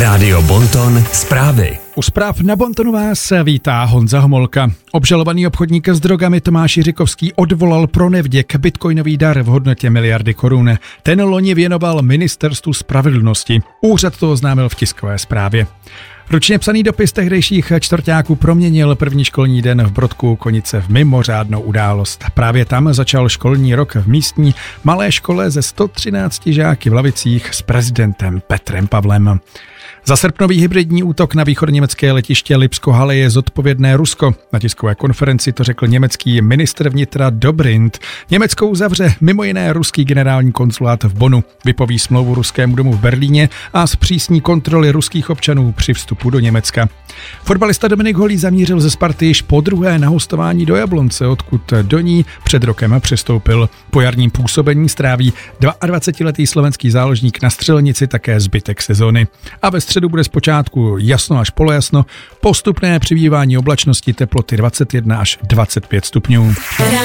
Rádio Bonton zprávy. U zpráv na Bontonu vás vítá Honza Homolka. Obžalovaný obchodník s drogami Tomáš Jiřikovský odvolal pro nevděk bitcoinový dar v hodnotě miliardy korun. Ten loni věnoval Ministerstvu spravedlnosti. Úřad to oznámil v tiskové zprávě. Ručně psaný dopis tehdejších čtvrťáků proměnil první školní den v Brodku Konice v mimořádnou událost. Právě tam začal školní rok v místní malé škole ze 113 žáky v lavicích s prezidentem Petrem Pavlem. Za srpnový hybridní útok na východněmecké letiště Lipsko-Halle je zodpovědné Rusko. Na tiskové konferenci to řekl německý ministr vnitra Dobrindt. Německo uzavře mimo jiné ruský generální konzulát v Bonnu, vypoví smlouvu ruskému domu v Berlíně a zpřísní kontroly ruských občanů při vstupu do Německa. Fotbalista Dominik Holý zamířil ze Sparty již podruhé na hostování do Jablonce, odkud do ní před rokem přestoupil. Po jarním působení stráví 22letý slovenský záložník na střelnici také zbytek sezony. A ve středu bude zpočátku jasno až polojasno, postupné přibývání oblačnosti, teploty 21 až 25 stupňů.